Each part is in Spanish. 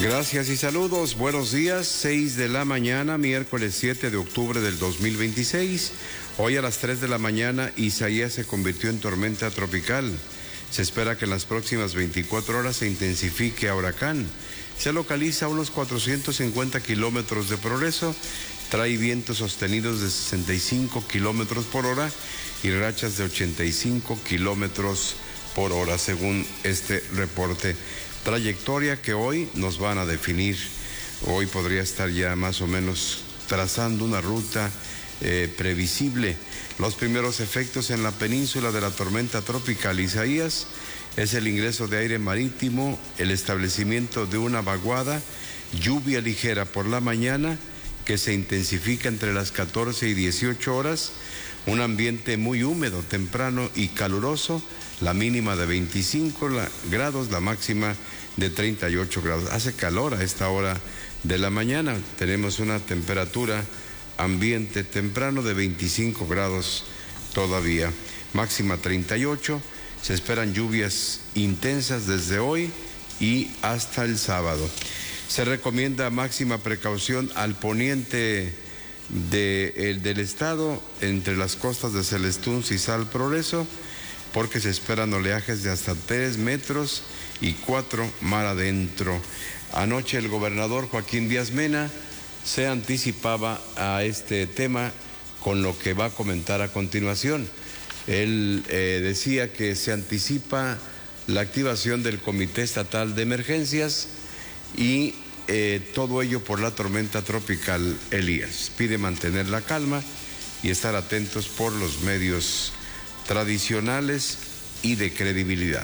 Gracias y saludos, buenos días, 6 de la mañana, miércoles 7 de octubre del 2026. Hoy a las 3 de la mañana, Isaías se convirtió en tormenta tropical. Se espera que en las próximas 24 horas se intensifique a huracán. Se localiza a unos 450 kilómetros de progreso, trae vientos sostenidos de 65 kilómetros por hora y rachas de 85 kilómetros por hora, según este reporte. Trayectoria que hoy nos van a definir. Hoy podría estar ya más o menos trazando una ruta previsible. Los primeros efectos en la península de la tormenta tropical Isaías es el ingreso de aire marítimo, el establecimiento de una vaguada, lluvia ligera por la mañana que se intensifica entre las 14 y 18 horas, un ambiente muy húmedo, temprano y caluroso, la mínima de 25 grados, la máxima de 38 grados. Hace calor a esta hora de la mañana. Tenemos una temperatura ambiente temprano de 25 grados todavía. Máxima 38. Se esperan lluvias intensas desde hoy y hasta el sábado. Se recomienda máxima precaución al poniente del estado, entre las costas de Celestún, Cizal, Progreso, porque se esperan oleajes de hasta 3 metros y 4 mar adentro. Anoche el gobernador Joaquín Díaz Mena se anticipaba a este tema con lo que va a comentar a continuación. Él decía que se anticipa la activación del Comité Estatal de Emergencias y todo ello por la tormenta tropical Elías. Pide mantener la calma y estar atentos por los medios tradicionales y de credibilidad.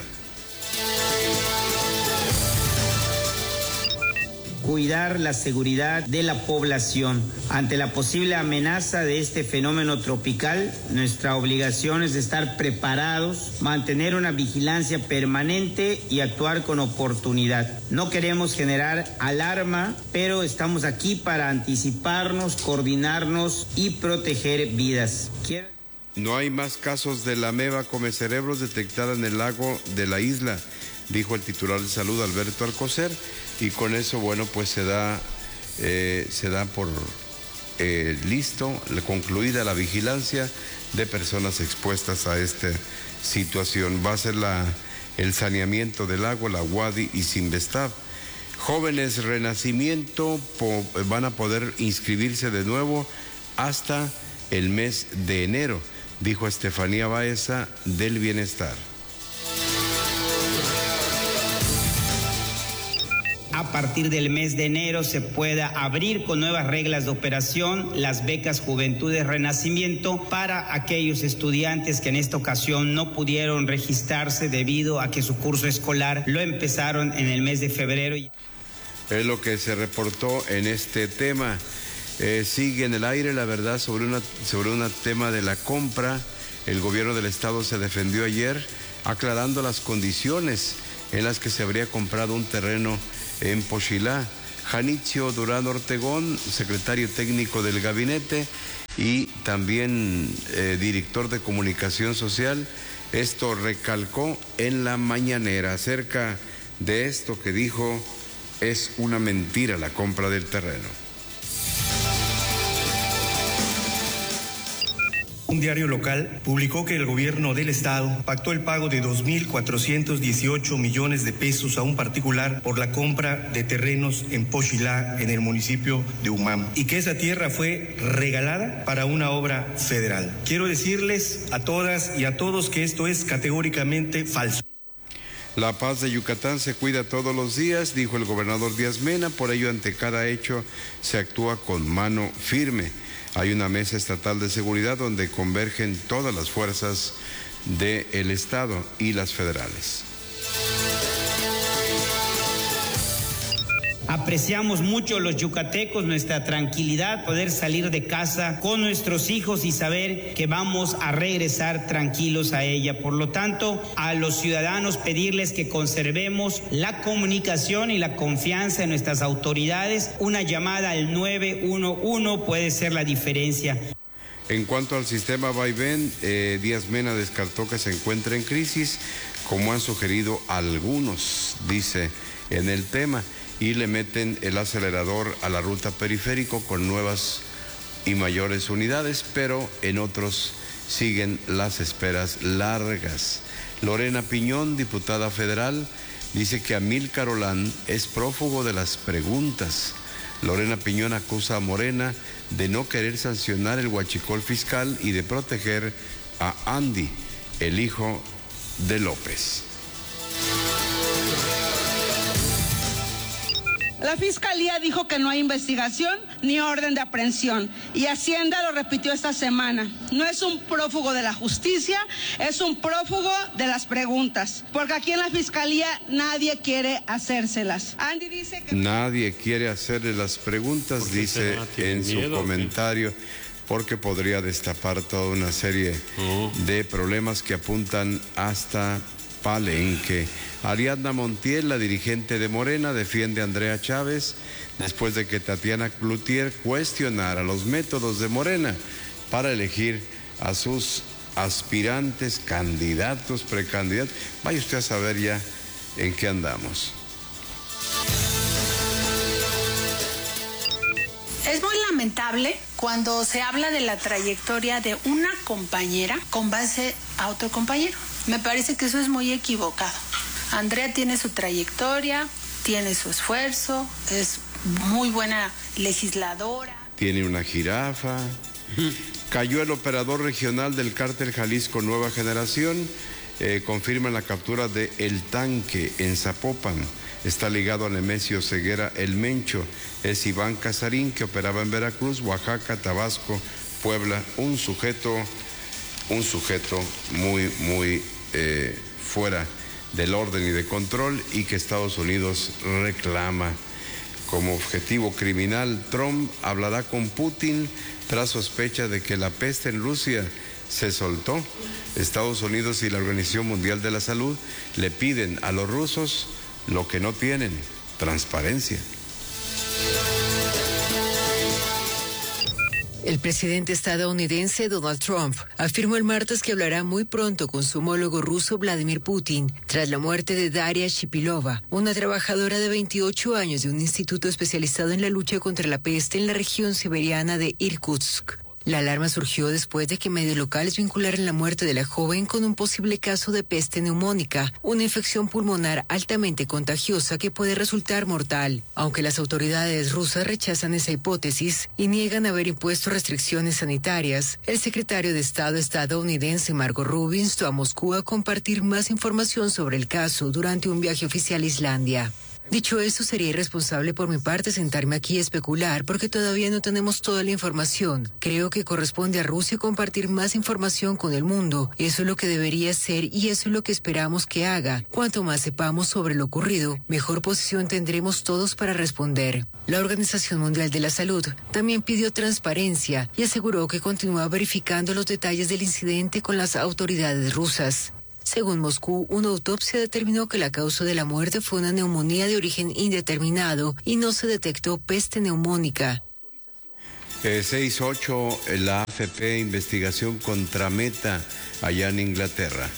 Cuidar la seguridad de la población. Ante la posible amenaza de este fenómeno tropical, nuestra obligación es estar preparados, mantener una vigilancia permanente y actuar con oportunidad. No queremos generar alarma, pero estamos aquí para anticiparnos, coordinarnos y proteger vidas. No hay más casos de la ameba comecerebros detectada en el lago de la isla, dijo el titular de salud Alberto Alcocer, y con eso, bueno, pues se da por concluida la vigilancia de personas expuestas a esta situación. Va a ser el saneamiento del lago, la Wadi y Sinvestav. Jóvenes Renacimiento van a poder inscribirse de nuevo hasta el mes de enero, dijo Estefanía Baeza del Bienestar. A partir del mes de enero se pueda abrir con nuevas reglas de operación las becas Juventudes Renacimiento para aquellos estudiantes que en esta ocasión no pudieron registrarse debido a que su curso escolar lo empezaron en el mes de febrero. Es lo que se reportó en este tema. Sigue en el aire la verdad sobre un tema de la compra. El gobierno del estado se defendió ayer aclarando las condiciones en las que se habría comprado un terreno en Pochilá. Janitzio Durán Ortegón, secretario técnico del gabinete y también director de comunicación social, esto recalcó en la mañanera acerca de esto que dijo es una mentira la compra del terreno. Un diario local publicó que el gobierno del estado pactó el pago de 2.418 millones de pesos a un particular por la compra de terrenos en Pochilá, en el municipio de Umam, y que esa tierra fue regalada para una obra federal. Quiero decirles a todas y a todos que esto es categóricamente falso. La paz de Yucatán se cuida todos los días, dijo el gobernador Díaz Mena, por ello ante cada hecho se actúa con mano firme. Hay una mesa estatal de seguridad donde convergen todas las fuerzas del estado y las federales. Apreciamos mucho los yucatecos nuestra tranquilidad, poder salir de casa con nuestros hijos y saber que vamos a regresar tranquilos a ella. Por lo tanto, a los ciudadanos pedirles que conservemos la comunicación y la confianza en nuestras autoridades. Una llamada al 911 puede ser la diferencia. En cuanto al sistema vaivén, Díaz Mena descartó que se encuentre en crisis, como han sugerido algunos, dice en el tema. y le meten el acelerador a la ruta periférico con nuevas y mayores unidades, pero en otros siguen las esperas largas. Lorena Piñón, diputada federal, dice que Amílcar Olán es prófugo de las preguntas. Lorena Piñón acusa a Morena de no querer sancionar el huachicol fiscal y de proteger a Andy, el hijo de López. La Fiscalía dijo que no hay investigación ni orden de aprehensión y Hacienda lo repitió esta semana. No es un prófugo de la justicia, es un prófugo de las preguntas, porque aquí en la Fiscalía nadie quiere hacérselas. Andy dice que... Nadie quiere hacerle las preguntas, dice en su comentario, porque podría destapar toda una serie de problemas que apuntan hasta Palenque. Ariadna Montiel, la dirigente de Morena, defiende a Andrea Chávez después de que Tatiana Cloutier cuestionara los métodos de Morena para elegir a sus aspirantes, candidatos, precandidatos. Vaya usted a saber ya en qué andamos. Es muy lamentable cuando se habla de la trayectoria de una compañera con base a otro compañero. Me parece que eso es muy equivocado. Andrea tiene su trayectoria, tiene su esfuerzo, es muy buena legisladora. Tiene una jirafa. Cayó el operador regional del cártel Jalisco Nueva Generación. Confirman la captura de El Tanque en Zapopan. Está ligado a Nemesio Ceguera El Mencho. Es Iván Casarín, que operaba en Veracruz, Oaxaca, Tabasco, Puebla. Un sujeto muy fuera del orden y de control, y que Estados Unidos reclama como objetivo criminal. Trump hablará con Putin tras sospecha de que la peste en Rusia se soltó. Estados Unidos y la Organización Mundial de la Salud le piden a los rusos lo que no tienen: transparencia. El presidente estadounidense Donald Trump afirmó el martes que hablará muy pronto con su homólogo ruso Vladimir Putin tras la muerte de Daria Shipilova, una trabajadora de 28 años de un instituto especializado en la lucha contra la peste en la región siberiana de Irkutsk. La alarma surgió después de que medios locales vincularan la muerte de la joven con un posible caso de peste neumónica, una infección pulmonar altamente contagiosa que puede resultar mortal. Aunque las autoridades rusas rechazan esa hipótesis y niegan haber impuesto restricciones sanitarias, el secretario de Estado estadounidense Marco Rubio instó a Moscú a compartir más información sobre el caso durante un viaje oficial a Islandia. Dicho eso, sería irresponsable por mi parte sentarme aquí a especular porque todavía no tenemos toda la información. Creo que corresponde a Rusia compartir más información con el mundo. Eso es lo que debería hacer y eso es lo que esperamos que haga. Cuanto más sepamos sobre lo ocurrido, mejor posición tendremos todos para responder. La Organización Mundial de la Salud también pidió transparencia y aseguró que continúa verificando los detalles del incidente con las autoridades rusas. Según Moscú, una autopsia determinó que la causa de la muerte fue una neumonía de origen indeterminado y no se detectó peste neumónica. 6-8, la AFP, investigación contra Meta allá en Inglaterra.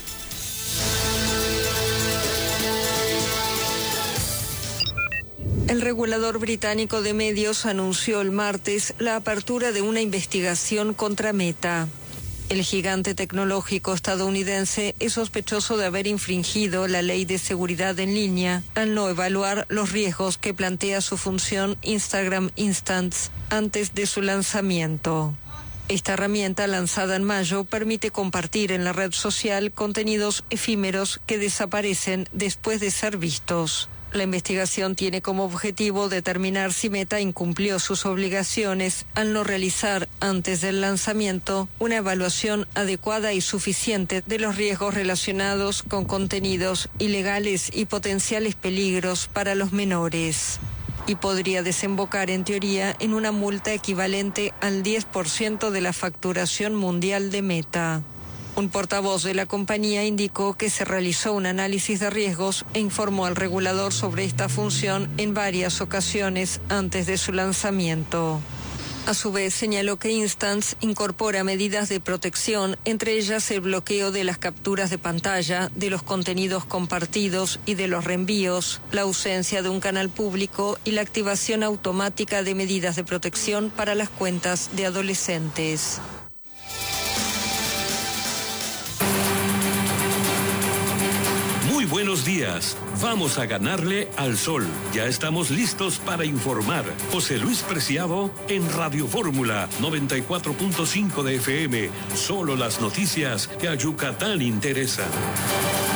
El regulador británico de medios anunció el martes la apertura de una investigación contra Meta. El gigante tecnológico estadounidense es sospechoso de haber infringido la ley de seguridad en línea al no evaluar los riesgos que plantea su función Instagram Instants antes de su lanzamiento. Esta herramienta, lanzada en mayo, permite compartir en la red social contenidos efímeros que desaparecen después de ser vistos. La investigación tiene como objetivo determinar si Meta incumplió sus obligaciones al no realizar, antes del lanzamiento, una evaluación adecuada y suficiente de los riesgos relacionados con contenidos ilegales y potenciales peligros para los menores. Y podría desembocar, en teoría, en una multa equivalente al 10% de la facturación mundial de Meta. Un portavoz de la compañía indicó que se realizó un análisis de riesgos e informó al regulador sobre esta función en varias ocasiones antes de su lanzamiento. A su vez, señaló que Instance incorpora medidas de protección, entre ellas el bloqueo de las capturas de pantalla, de los contenidos compartidos y de los reenvíos, la ausencia de un canal público y la activación automática de medidas de protección para las cuentas de adolescentes. Muy buenos días. Vamos a ganarle al sol. Ya estamos listos para informar. José Luis Preciado en Radio Fórmula 94.5 de FM. Solo las noticias que a Yucatán interesan.